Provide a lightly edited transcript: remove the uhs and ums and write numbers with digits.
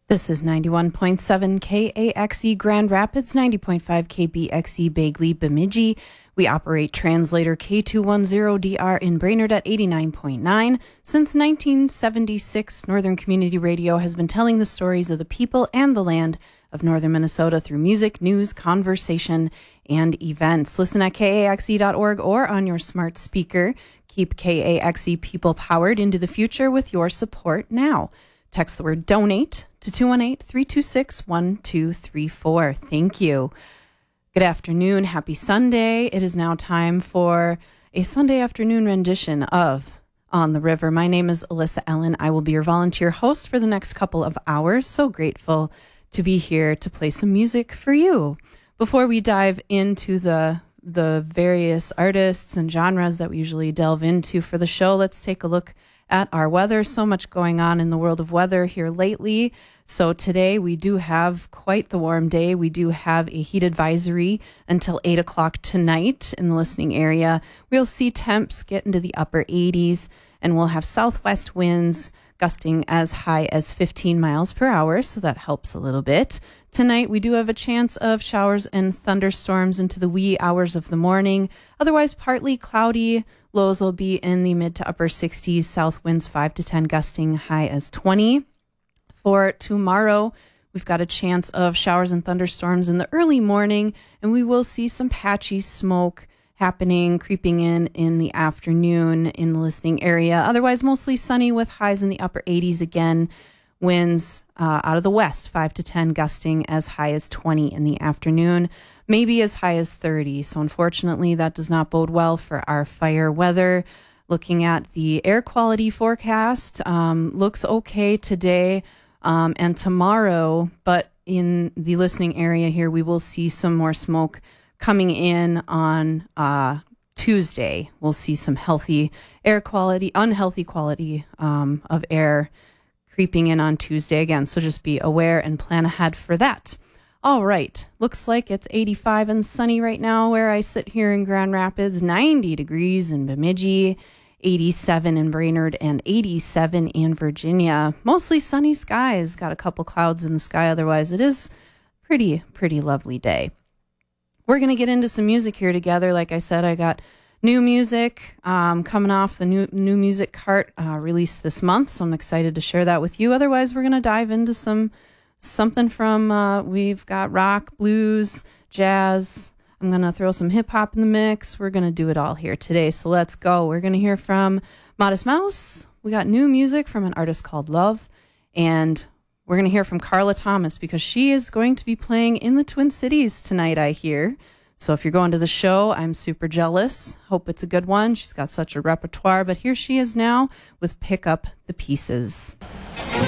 This is 91.7 KAXE Grand Rapids, 90.5 KBXE Bagley Bemidji. We operate translator K210DR in Brainerd at 89.9. Since 1976, Northern Community Radio has been telling the stories of the people and the land of northern Minnesota through music, news, conversation, and events. Listen at KAXE.org or on your smart speaker. Keep KAXE people powered into the future with your support now. Text the word donate to 218-326-1234. Thank you. Good afternoon. Happy Sunday. It is now time for a Sunday afternoon rendition of On the River. My name is Alyssa Ellen. I will be your volunteer host for the next couple of hours. So grateful to be here to play some music for you. Before we dive into the various artists and genres that we usually delve into for the show, let's take a look at our weather. So much going on in the world of weather here lately. So today we do have quite the warm day. We do have a heat advisory until 8 o'clock tonight in the listening area. We'll see temps get into the upper 80s, and we'll have southwest winds gusting as high as 15 miles per hour, so that helps a little bit. Tonight, we do have a chance of showers and thunderstorms into the wee hours of the morning. Otherwise, partly cloudy. Lows will be in the mid to upper 60s. South winds 5 to 10 gusting, high as 20. For tomorrow, we've got a chance of showers and thunderstorms in the early morning, and we will see some patchy smoke happening, creeping in the afternoon in the listening area. Otherwise, mostly sunny with highs in the upper 80s again. Winds out of the west, 5 to 10, gusting as high as 20 in the afternoon, maybe as high as 30. So unfortunately, that does not bode well for our fire weather. Looking at the air quality forecast, looks okay today and tomorrow, but in the listening area here, we will see some more smoke coming in on Tuesday. We'll see some healthy air quality, unhealthy quality of air creeping in on Tuesday again. So just be aware and plan ahead for that. All right. Looks like it's 85 and sunny right now where I sit here in Grand Rapids, 90 degrees in Bemidji, 87 in Brainerd, and 87 in Virginia. Mostly sunny skies. Got a couple clouds in the sky. Otherwise, it is pretty lovely day. We're going to get into some music here together. Like I said, I got new music coming off the new music cart released this month, so I'm excited to share that with you. Otherwise, we're going to dive into something from, we've got rock, blues, jazz. I'm going to throw some hip-hop in the mix. We're going to do it all here today, so let's go. We're going to hear from Modest Mouse. We got new music from an artist called Love, and we're going to hear from Carla Thomas because she is going to be playing in the Twin Cities tonight, I hear. So if you're going to the show, I'm super jealous. Hope it's a good one. She's got such a repertoire. But here she is now with Pick Up the Pieces.